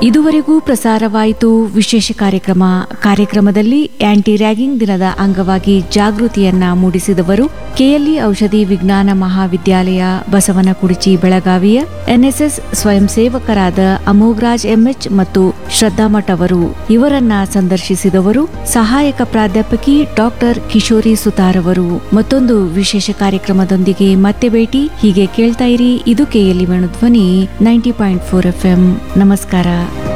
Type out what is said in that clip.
ಇದುವರೆಗೂ ಪ್ರಸಾರವಾಯಿತು ವಿಶೇಷ ಕಾರ್ಯಕ್ರಮದಲ್ಲಿ ಆಂಟಿ ರ್ಯಾಗಿಂಗ್ ದಿನದ ಅಂಗವಾಗಿ ಜಾಗೃತಿಯನ್ನ ಮೂಡಿಸಿದವರು ಕೆಎಲ್ಇ ಔಷಧಿ ವಿಜ್ಞಾನ ಮಹಾವಿದ್ಯಾಲಯ ಬಸವನಕುಡಿಚಿ ಬೆಳಗಾವಿಯ ಎನ್ಎಸ್ಎಸ್ ಸ್ವಯಂ ಸೇವಕರಾದ ಅಮೋಘರಾಜ್ ಎಂಎಚ್ ಮತ್ತು ಶ್ರದ್ಧಾಮಠ್ ಅವರು. ಇವರನ್ನ ಸಂದರ್ಶಿಸಿದವರು ಸಹಾಯಕ ಪ್ರಾಧ್ಯಾಪಕಿ ಡಾಕ್ಟರ್ ಕಿಶೋರಿ ಸುತಾರ್ ಅವರು. ಮತ್ತೊಂದು ವಿಶೇಷ ಕಾರ್ಯಕ್ರಮದೊಂದಿಗೆ ಮತ್ತೆ ಭೇಟಿ. ಹೀಗೆ ಕೇಳ್ತಾ ಇರಿ, ಇದು ಕೆಎಲ್ಇ ವೇಣುಧ್ವನಿ 90.4 FM. ನಮಸ್ಕಾರ.